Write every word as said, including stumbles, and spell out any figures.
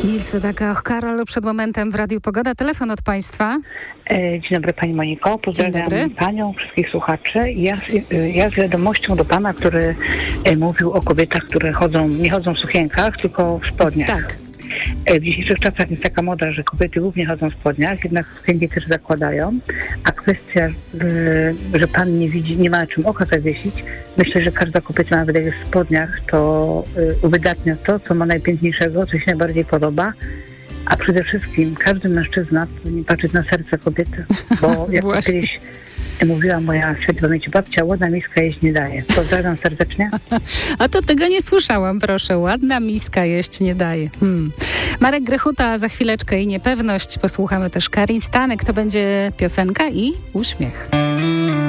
Nils Sedaka, Karol, przed momentem w Radiu Pogoda. Telefon od Państwa. Dzień dobry Pani Moniko, pozdrawiam Panią, wszystkich słuchaczy. Ja, ja z wiadomością do Pana, który mówił o kobietach, które chodzą, nie chodzą w sukienkach, tylko w spodniach. Tak. W dzisiejszych czasach jest taka moda, że kobiety głównie chodzą w spodniach, jednak sukienki też zakładają, a kwestia, że Pan nie widzi, nie ma na czym oka zawiesić, myślę, że każda kobieta nawet jak jest w spodniach, to uwydatnia to, co ma najpiękniejszego, co się najbardziej podoba, a przede wszystkim każdy mężczyzna powinien patrzeć na serce kobiety, bo jak kiedyś mówiła moja świętej pamięci babcia, ładna miska jeść nie daje. Pozdrawiam serdecznie. A to tego nie słyszałam, proszę. Ładna miska jeść nie daje. Hmm. Marek Grechuta za chwileczkę i niepewność. Posłuchamy też Karin Stanek. To będzie piosenka i uśmiech.